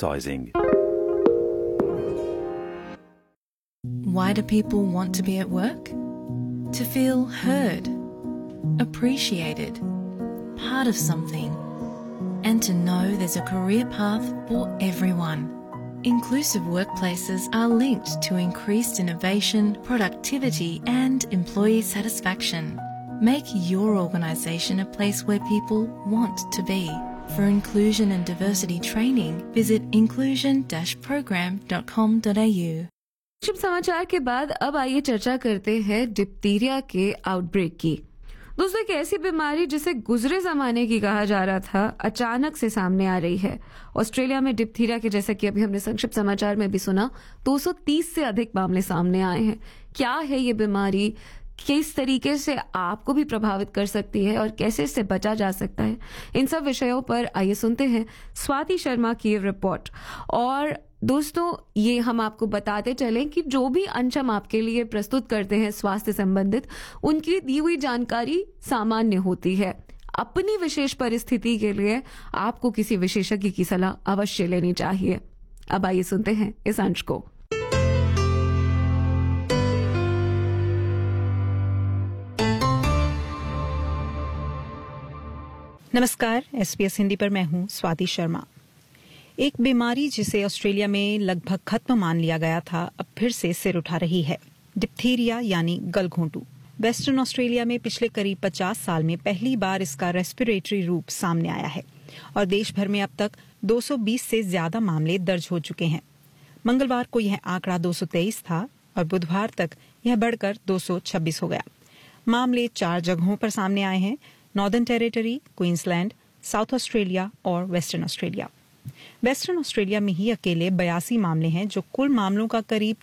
advertising. Why do people want to be at work? To feel heard, appreciated, part of something, and to know there's a career path for everyone. Inclusive workplaces are linked to increased innovation, productivity, and employee satisfaction. Make your organisation a place where people want to be. For inclusion and diversity training, visit inclusion-program.com.au. शुभ समाचार के बाद अब आइए चर्चा करते हैं diphtheria के outbreak की। दोस्तों, एक ऐसी बीमारी जिसे गुजरे जमाने की कहा जा रहा था अचानक से सामने आ रही है। ऑस्ट्रेलिया में डिप्थीरिया के, जैसा कि अभी हमने संक्षिप्त समाचार में भी सुना, 230 से अधिक मामले सामने आए हैं। क्या है ये बीमारी, किस तरीके से आपको भी प्रभावित कर सकती है और कैसे इससे बचा जा सकता है, इन सब विषयों पर आइए सुनते हैं स्वाति शर्मा की रिपोर्ट। और दोस्तों, ये हम आपको बताते चलें कि जो भी अंश हम आपके लिए प्रस्तुत करते हैं स्वास्थ्य संबंधित, उनकी दी हुई जानकारी सामान्य होती है। अपनी विशेष परिस्थिति के लिए आपको किसी विशेषज्ञ की सलाह अवश्य लेनी चाहिए। अब आइए सुनते हैं इस अंश को। नमस्कार, SBS हिंदी पर मैं हूं स्वाति शर्मा। एक बीमारी जिसे ऑस्ट्रेलिया में लगभग खत्म मान लिया गया था, अब फिर से सिर उठा रही है। डिप्थीरिया यानी गलघोंटू। वेस्टर्न ऑस्ट्रेलिया में पिछले करीब 50 साल में पहली बार इसका रेस्पिरेटरी रूप सामने आया है और देश भर में अब तक 220 से ज्यादा मामले दर्ज हो चुके हैं। मंगलवार को यह आंकड़ा 223 था और बुधवार तक यह बढ़कर 226 हो गया। मामले 4 जगहों पर सामने आए हैं: northern territory, Queensland, south Australia और वेस्टर्न ऑस्ट्रेलिया। वेस्टर्न ऑस्ट्रेलिया में ही अकेले 82 मामले हैं, जो कुल मामलों का करीब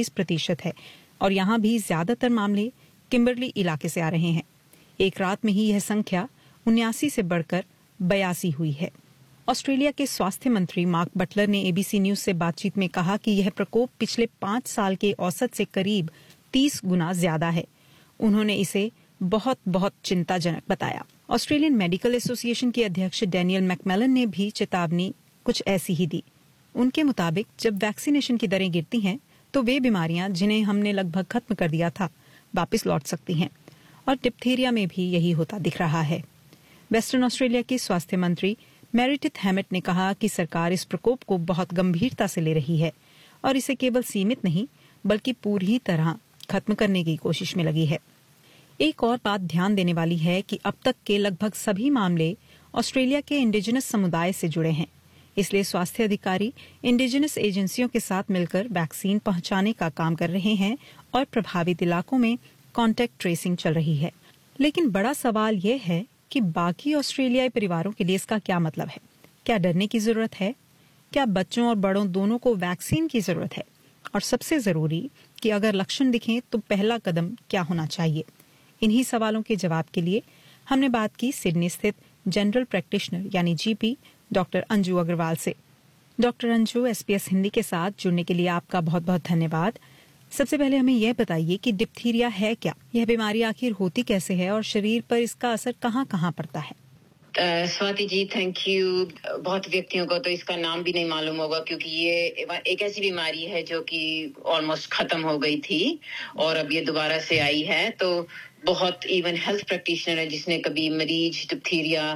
40% है और यहाँ भी ज्यादातर मामले किम्बरली इलाके से आ रहे हैं। एक रात में ही यह संख्या 79 से बढ़कर 82 हुई है। ऑस्ट्रेलिया के स्वास्थ्य मंत्री मार्क बटलर ने ABC न्यूज से बातचीत में कहा कि यह प्रकोप पिछले 5 साल के औसत से करीब 30 गुना ज्यादा है। उन्होंने इसे बहुत बहुत चिंताजनक बताया। ऑस्ट्रेलियन मेडिकल एसोसिएशन के अध्यक्ष डैनियल मैकमेलन ने भी चेतावनी कुछ ऐसी ही दी। उनके मुताबिक जब वैक्सीनेशन की दरें गिरती हैं तो वे बीमारियां जिन्हें हमने लगभग खत्म कर दिया था वापस लौट सकती हैं, और डिप्थीरिया में भी यही होता दिख रहा है। वेस्टर्न ऑस्ट्रेलिया के स्वास्थ्य मंत्री मेरिडिथ हैमेट ने कहा कि सरकार इस प्रकोप को बहुत गंभीरता से ले रही है और इसे केवल सीमित नहीं बल्कि पूरी तरह खत्म करने की कोशिश में लगी है। एक और बात ध्यान देने वाली है कि अब तक के लगभग सभी मामले ऑस्ट्रेलिया के इंडिजिनस समुदाय से जुड़े हैं, इसलिए स्वास्थ्य अधिकारी इंडिजिनस एजेंसियों के साथ मिलकर वैक्सीन पहुंचाने का काम कर रहे हैं और प्रभावित इलाकों में कॉन्टैक्ट ट्रेसिंग चल रही है। लेकिन बड़ा सवाल यह है कि बाकी ऑस्ट्रेलियाई परिवारों के लिए इसका क्या मतलब है? क्या डरने की जरूरत है? क्या बच्चों और बड़ों दोनों को वैक्सीन की जरूरत है? और सबसे जरूरी कि अगर लक्षण दिखें तो पहला कदम क्या होना चाहिए? इन्हीं सवालों के जवाब के लिए हमने बात की सिडनी स्थित जनरल प्रैक्टिशनर यानी GP डॉक्टर अंजू अग्रवाल से। डॉक्टर अंजू, SBS हिंदी के साथ जुड़ने के लिए आपका बहुत बहुत धन्यवाद। सबसे पहले हमें यह बताइए कि डिप्थीरिया है क्या? यह बीमारी आखिर होती कैसे है और शरीर पर इसका असर कहाँ कहाँ पड़ता है? Swati ji, thank you. बहुत व्यक्तियों को तो इसका नाम भी नहीं मालूम होगा, क्योंकि ये एक ऐसी बीमारी है जो कि ऑलमोस्ट खत्म हो गई थी और अब ये दोबारा से आई है। तो बहुत इवन हेल्थ प्रैक्टिशनर है जिसने कभी मरीज डिप्थीरिया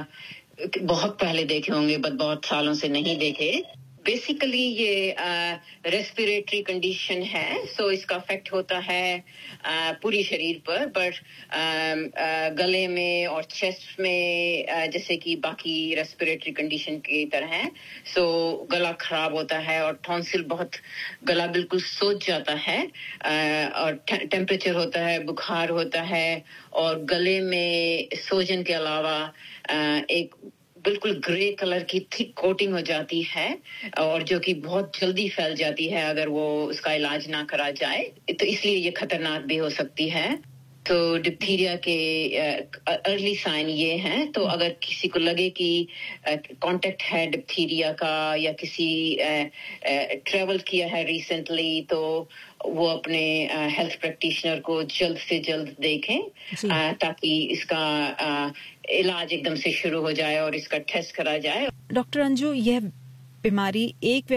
बहुत पहले देखे होंगे, बट बहुत सालों से नहीं देखे। बेसिकली ये रेस्पिरेटरी कंडीशन है, सो इसका इफेक्ट होता है पूरी शरीर पर, बट गले में और चेस्ट में जैसे कि बाकी रेस्पिरेटरी कंडीशन की तरह है। सो गला खराब होता है और टॉन्सिल बहुत, गला बिल्कुल सोज जाता है और टेम्परेचर होता है, बुखार होता है और गले में सोजन के अलावा एक बिल्कुल ग्रे कलर की थिक कोटिंग हो जाती है और जो कि बहुत जल्दी फैल जाती है अगर वो उसका इलाज ना करा जाए, तो इसलिए ये खतरनाक भी हो सकती है। तो डिप्थीरिया के अर्ली साइन ये हैं, तो अगर किसी को लगे कि कांटेक्ट है डिप्थीरिया का या किसी ट्रैवल किया है रिसेंटली, तो वो अपने हेल्थ प्रैक्टिशनर को जल्द से जल्द देखें ताकि इसका इलाज एकदम से शुरू हो जाए और इसका टेस्ट करा जाए। डॉक्टर अंजू, यह बीमारी एक